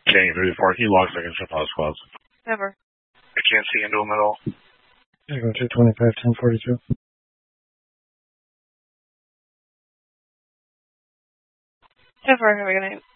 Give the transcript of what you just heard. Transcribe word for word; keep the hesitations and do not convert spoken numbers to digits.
King three four, can you log second shift house squads? Never. I can't see into them at all. Yeah, go two twenty-five, ten forty-two. Never, have a good night.